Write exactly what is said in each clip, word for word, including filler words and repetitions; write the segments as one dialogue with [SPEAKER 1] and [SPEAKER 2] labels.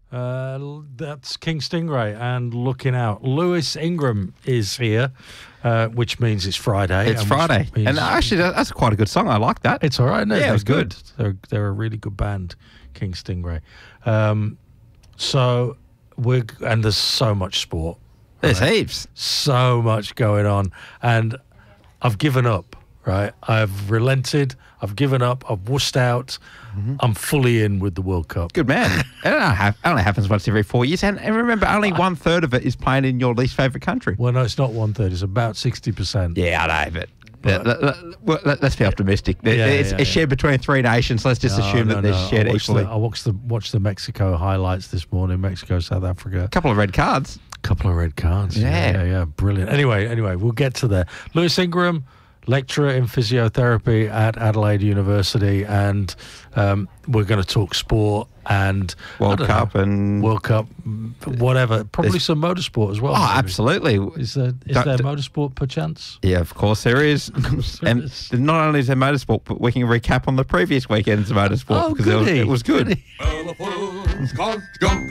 [SPEAKER 1] Uh, that's King Stingray and Looking Out. Lewis Ingram is here, uh, which means it's Friday.
[SPEAKER 2] It's
[SPEAKER 1] and
[SPEAKER 2] Friday.
[SPEAKER 1] means-
[SPEAKER 2] And actually, that- that's quite a good song. I like that.
[SPEAKER 1] It's all right, isn't it?
[SPEAKER 2] Yeah, it
[SPEAKER 1] They're
[SPEAKER 2] was good.
[SPEAKER 1] They're, they're a really good band, King Stingray. Um, so we're, and there's so much sport.
[SPEAKER 2] There's
[SPEAKER 1] right?
[SPEAKER 2] heaps.
[SPEAKER 1] So much going on. And I've given up, right? I've relented. I've given up. I've wussed out. Mm-hmm. I'm fully in with the World Cup.
[SPEAKER 2] Good man. It only, ha- only happens once every four years. And, and remember, only one third of it is playing in your least favourite country.
[SPEAKER 1] Well, no, it's not one third. It's about sixty percent.
[SPEAKER 2] Yeah, I know, but... Let, let, let, well, let, let's be optimistic. There-
[SPEAKER 1] Yeah,
[SPEAKER 2] it's
[SPEAKER 1] yeah,
[SPEAKER 2] it's shared between three nations. Let's just
[SPEAKER 1] No,
[SPEAKER 2] assume
[SPEAKER 1] no,
[SPEAKER 2] that they're
[SPEAKER 1] no.
[SPEAKER 2] shared
[SPEAKER 1] I watched
[SPEAKER 2] equally.
[SPEAKER 1] The, I watched the watched the Mexico highlights this morning. Mexico, South Africa.
[SPEAKER 2] A couple of red cards.
[SPEAKER 1] Couple of red cards. Yeah.
[SPEAKER 2] Yeah.
[SPEAKER 1] yeah, yeah, brilliant. Anyway, anyway, we'll get to there. Lewis Ingram, lecturer in physiotherapy at Adelaide University, and um, we're going to talk sport and
[SPEAKER 2] World
[SPEAKER 1] I don't
[SPEAKER 2] Cup
[SPEAKER 1] know,
[SPEAKER 2] and...
[SPEAKER 1] World Cup, whatever. Probably
[SPEAKER 2] There's-
[SPEAKER 1] some motorsport as well.
[SPEAKER 2] Oh,
[SPEAKER 1] maybe.
[SPEAKER 2] absolutely.
[SPEAKER 1] Is there is
[SPEAKER 2] Don't-
[SPEAKER 1] there
[SPEAKER 2] d-
[SPEAKER 1] motorsport perchance?
[SPEAKER 2] Yeah, of course there is.
[SPEAKER 1] course there
[SPEAKER 2] and
[SPEAKER 1] is.
[SPEAKER 2] not only is there motorsport, but we can recap on the previous weekend's motorsport
[SPEAKER 1] Oh,
[SPEAKER 2] because it was,
[SPEAKER 1] goody.
[SPEAKER 2] it was good.
[SPEAKER 1] Goody.
[SPEAKER 3] Elephants can't jump.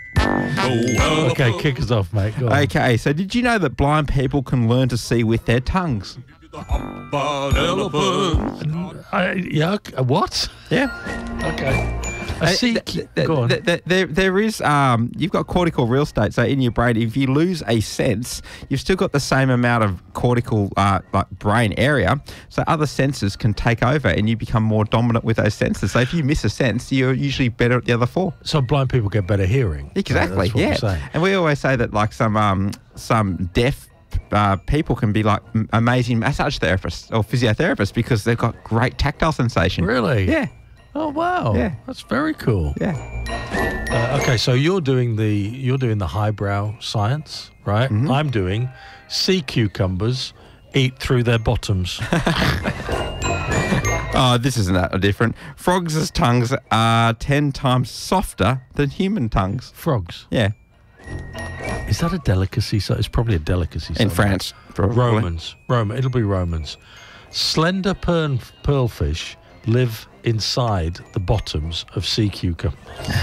[SPEAKER 3] No
[SPEAKER 1] Okay,
[SPEAKER 3] elephant.
[SPEAKER 1] kick us off, mate. Go on.
[SPEAKER 2] Okay, so did you know that blind people can learn to see with their tongues?
[SPEAKER 3] The hump an elephant.
[SPEAKER 1] I, yeah. ok- What?
[SPEAKER 2] Yeah.
[SPEAKER 1] Okay. I
[SPEAKER 2] Uh,
[SPEAKER 1] see.
[SPEAKER 2] th-
[SPEAKER 1] ki-
[SPEAKER 2] th-
[SPEAKER 1] go on.
[SPEAKER 2] th- th- there, there is, um, you've got cortical real estate. So in your brain, if you lose a sense, you've still got the same amount of cortical, uh, like brain area. So other senses can take over, and you become more dominant with those senses. So if you miss a sense, you're usually better at the other four.
[SPEAKER 1] So blind people get better hearing.
[SPEAKER 2] Exactly.
[SPEAKER 1] That's what
[SPEAKER 2] yeah.
[SPEAKER 1] you're saying.
[SPEAKER 2] And we always say that, like some um, some deaf. Uh, people can be like m- amazing massage therapists or physiotherapists because they've got great tactile sensation.
[SPEAKER 1] Really?
[SPEAKER 2] Yeah.
[SPEAKER 1] Oh wow.
[SPEAKER 2] Yeah.
[SPEAKER 1] That's very cool.
[SPEAKER 2] Yeah.
[SPEAKER 1] Uh, okay, so you're doing the you're doing the highbrow science, right?
[SPEAKER 2] Mm-hmm.
[SPEAKER 1] I'm doing sea cucumbers eat through their bottoms.
[SPEAKER 2] Oh, this isn't that different. Frogs' tongues are ten times softer than human tongues.
[SPEAKER 1] Frogs.
[SPEAKER 2] Yeah.
[SPEAKER 1] Is that a delicacy? So it's probably a delicacy.
[SPEAKER 2] In
[SPEAKER 1] somewhere.
[SPEAKER 2] France. Probably.
[SPEAKER 1] Romans. Roman. It'll be Romans. Slender pearl, pearlfish live inside the bottoms of sea cucumbers.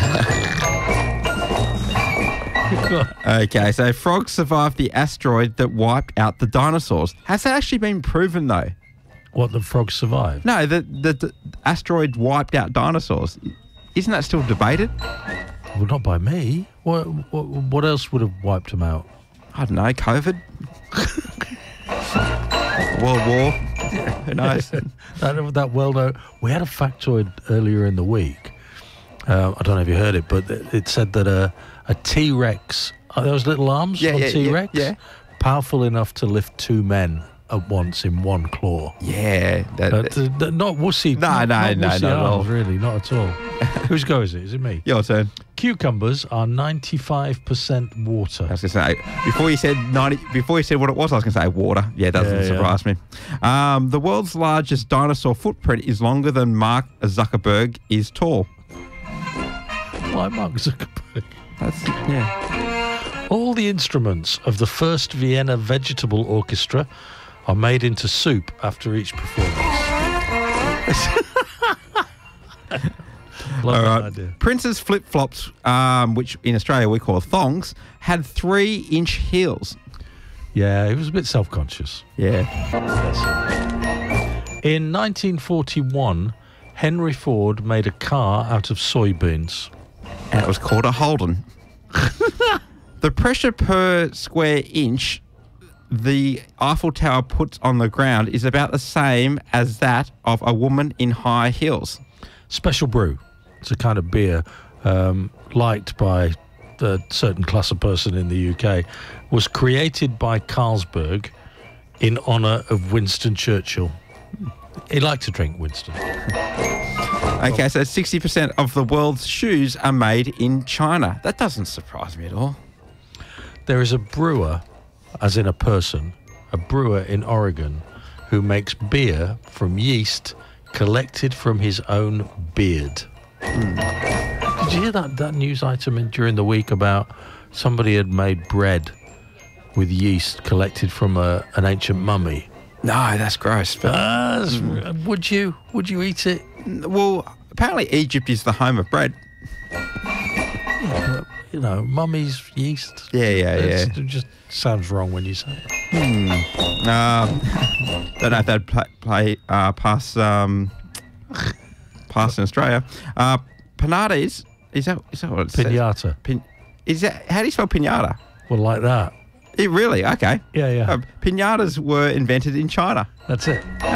[SPEAKER 2] Okay, so frogs survived the asteroid that wiped out the dinosaurs. Has that actually been proven, though?
[SPEAKER 1] What, the frogs survived?
[SPEAKER 2] No, the, the, the asteroid wiped out dinosaurs. Isn't that still debated?
[SPEAKER 1] Well, not by me. What, what, what else would have wiped them out?
[SPEAKER 2] I don't know, COVID? World War? Who knows?
[SPEAKER 1] that, that well known. We had a factoid earlier in the week. Uh, I don't know if you heard it, but it, it said that a, a T Rex, are those little arms
[SPEAKER 2] Yeah,
[SPEAKER 1] on
[SPEAKER 2] yeah,
[SPEAKER 1] T Rex?
[SPEAKER 2] yeah, yeah.
[SPEAKER 1] Powerful enough to lift two men at once in one claw.
[SPEAKER 2] Yeah. That,
[SPEAKER 1] Uh, th- th- not wussy.
[SPEAKER 2] No,
[SPEAKER 1] not,
[SPEAKER 2] no,
[SPEAKER 1] not
[SPEAKER 2] no,
[SPEAKER 1] wussy
[SPEAKER 2] not at all.
[SPEAKER 1] arms, really, not at all. Whose go is it? Is it me?
[SPEAKER 2] your turn.
[SPEAKER 1] Cucumbers are ninety-five percent water.
[SPEAKER 2] I was going to say, before you said ninety, before you said what it was, I was going to say water. Yeah, that doesn't
[SPEAKER 1] Yeah, yeah.
[SPEAKER 2] surprise me. Um, the world's largest dinosaur footprint is longer than Mark Zuckerberg is tall.
[SPEAKER 1] Why, Mark Zuckerberg?
[SPEAKER 2] That's, yeah.
[SPEAKER 1] All the instruments of the first Vienna Vegetable Orchestra are made into soup after each performance. Love
[SPEAKER 2] All
[SPEAKER 1] that
[SPEAKER 2] right.
[SPEAKER 1] idea.
[SPEAKER 2] Prince's flip-flops, um, which in Australia we call thongs, had three-inch heels.
[SPEAKER 1] Yeah, he was a bit self-conscious.
[SPEAKER 2] Yeah.
[SPEAKER 1] In nineteen forty-one, Henry Ford made a car out of soybeans.
[SPEAKER 2] And it was called a Holden. The pressure per square inch the Eiffel Tower puts on the ground is about the same as that of a woman in high heels.
[SPEAKER 1] Special Brew. It's a kind of beer um, liked by a certain class of person in the U K. Was created by Carlsberg in honour of Winston Churchill. He liked to drink Winston.
[SPEAKER 2] Okay, so sixty percent of the world's shoes are made in China. That doesn't surprise me at all.
[SPEAKER 1] There is a brewer, as in a person, a brewer in Oregon who makes beer from yeast collected from his own beard. Did you hear that, that news item in, during the week about somebody had made bread with yeast collected from a, an ancient mummy?
[SPEAKER 2] No, that's gross. But,
[SPEAKER 1] Ah, that's- Would you? Would you eat it?
[SPEAKER 2] well, apparently Egypt is the home of bread.
[SPEAKER 1] But, you know, mummy's yeast.
[SPEAKER 2] Yeah, yeah,
[SPEAKER 1] It's-
[SPEAKER 2] yeah.
[SPEAKER 1] It just sounds wrong when you say it.
[SPEAKER 2] Um, don't know if they'd play, play uh, pass um, pass in Australia. Uh, pinata is is that is that what it says?
[SPEAKER 1] Pinata.
[SPEAKER 2] Pin, is that how do you spell pinata?
[SPEAKER 1] Well, like that.
[SPEAKER 2] It really okay.
[SPEAKER 1] Yeah, yeah.
[SPEAKER 2] Uh, pinatas were invented in China.
[SPEAKER 1] That's it.